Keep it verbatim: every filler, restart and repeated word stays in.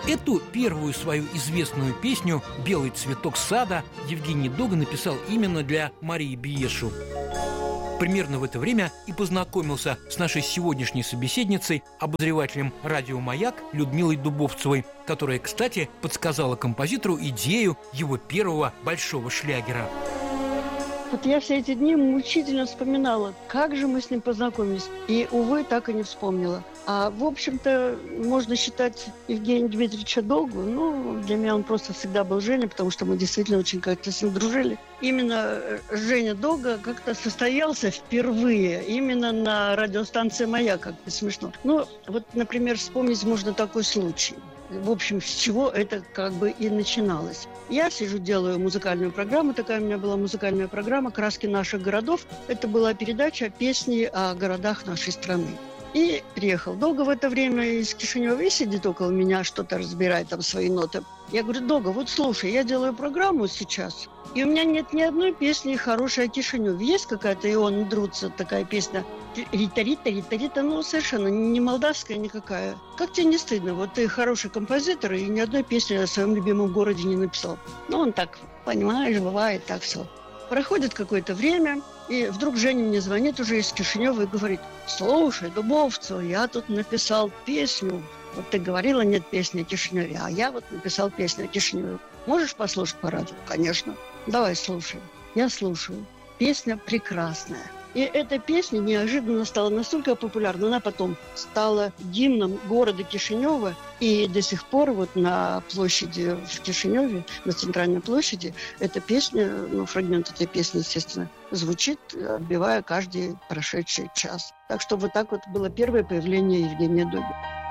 Эту первую свою известную песню «Белый цветок сада» Евгений Дога написал именно для Марии Биешу. Примерно в это время и познакомился с нашей сегодняшней собеседницей, обозревателем радио «Маяк» Людмилой Дубовцевой, которая, кстати, подсказала композитору идею его первого большого шлягера. Вот я все эти дни мучительно вспоминала, как же мы с ним познакомились. И, увы, так и не вспомнила. А, в общем-то, можно считать Евгения Дмитриевича Догу. Ну, для меня он просто всегда был Женя, потому что мы действительно очень как-то с ним дружили. Именно Женя Дога как-то состоялся впервые именно на радиостанции «Маяк», как-то смешно. Ну, вот, например, вспомнить можно такой случай. В общем, с чего это как бы и начиналось. Я сижу, делаю музыкальную программу. Такая у меня была музыкальная программа «Краски наших городов». Это была передача песни о городах нашей страны. И приехал Дога в это время из Кишинева и сидит около меня, что-то разбирает там свои ноты. Я говорю: Дога, вот слушай, я делаю программу сейчас, и у меня нет ни одной песни хорошей о Кишиневе. Есть какая-то «Ион Друца», такая песня «Рита-рита, рита-рита», ну, совершенно не молдавская никакая. Как тебе не стыдно? Вот ты хороший композитор, и ни одной песни о своем любимом городе не написал. Ну, он так, понимаешь, бывает так все. Проходит какое-то время, и вдруг Женя мне звонит уже из Кишинева и говорит: слушай, Дубовцева, я тут написал песню. Вот ты говорила, нет песни о Кишиневе, а я вот написал песню о Кишиневе. Можешь послушать по радио? Конечно. Давай, слушай. Я слушаю. Песня прекрасная. И эта песня неожиданно стала настолько популярна, она потом стала гимном города Кишинева, и до сих пор вот на площади в Кишиневе, на центральной площади, эта песня, ну, фрагмент этой песни, естественно, звучит, отбивая каждый прошедший час. Так что вот так вот было первое появление Евгения Доги.